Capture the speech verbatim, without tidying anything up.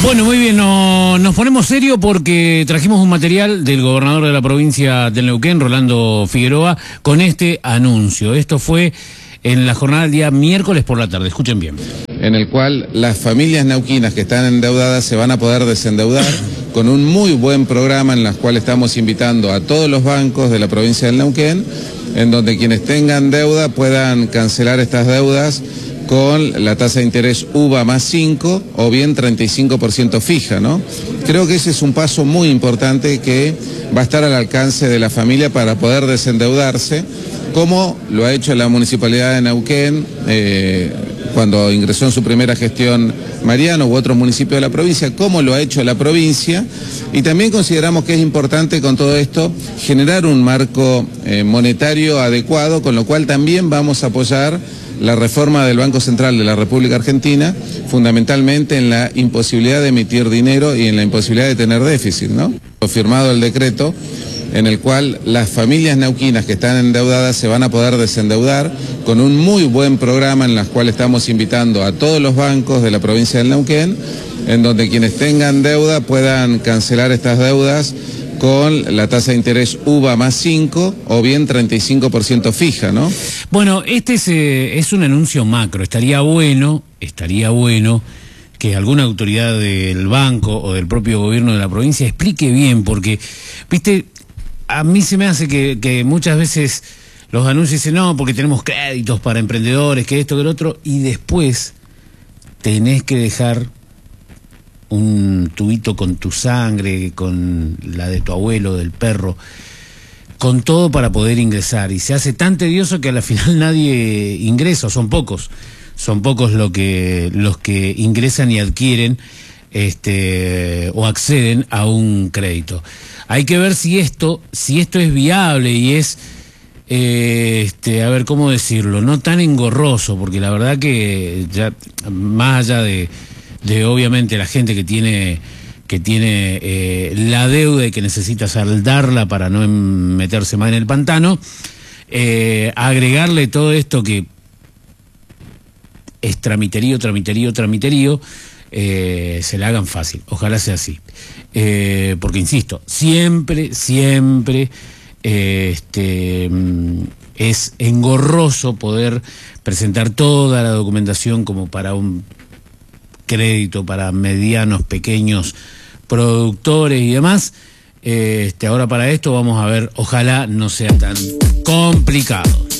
Bueno, muy bien, no, nos ponemos serio porque trajimos un material del gobernador de la provincia de Neuquén, Rolando Figueroa, con este anuncio. Esto fue en la jornada del día miércoles por la tarde, escuchen bien. En el cual las familias neuquinas que están endeudadas se van a poder desendeudar con un muy buen programa en el cual estamos invitando a todos los bancos de la provincia del Neuquén, en donde quienes tengan deuda puedan cancelar estas deudas con la tasa de interés U V A más cinco o bien treinta y cinco por ciento fija, ¿no? Creo que ese es un paso muy importante que va a estar al alcance de la familia para poder desendeudarse, como lo ha hecho la Municipalidad de Neuquén eh, cuando ingresó en su primera gestión Mariano u otros municipios de la provincia, como lo ha hecho la provincia, y también consideramos que es importante con todo esto generar un marco eh, monetario adecuado, con lo cual también vamos a apoyar la reforma del Banco Central de la República Argentina, fundamentalmente en la imposibilidad de emitir dinero y en la imposibilidad de tener déficit, ¿no? Firmado el decreto en el cual las familias neuquinas que están endeudadas se van a poder desendeudar con un muy buen programa en el cual estamos invitando a todos los bancos de la provincia del Neuquén, en donde quienes tengan deuda puedan cancelar estas deudas con la tasa de interés U V A más cinco o bien treinta y cinco por ciento fija, ¿no? Bueno, este es, eh, es un anuncio macro. Estaría bueno, estaría bueno que alguna autoridad del banco o del propio gobierno de la provincia explique bien, porque, viste, a mí se me hace que, que muchas veces los anuncios dicen, no, porque tenemos créditos para emprendedores, que esto, que lo otro, y después tenés que dejar un tubito con tu sangre, con la de tu abuelo, del perro, con todo para poder ingresar. Y se hace tan tedioso que a la final nadie ingresa, son pocos. Son pocos lo que, los que ingresan y adquieren este, o acceden a un crédito. Hay que ver si esto, si esto es viable y es, eh, este, a ver, ¿cómo decirlo? No tan engorroso, porque la verdad que ya, más allá de... de obviamente la gente que tiene que tiene eh, la deuda y que necesita saldarla para no meterse más en el pantano, eh, agregarle todo esto que es tramiterío, tramiterío, tramiterío, eh, se la hagan fácil. Ojalá sea así. Eh, porque, insisto, siempre, siempre eh, este, es engorroso poder presentar toda la documentación como para un crédito para medianos, pequeños productores y demás. Este, ahora para esto vamos a ver, ojalá no sea tan complicado.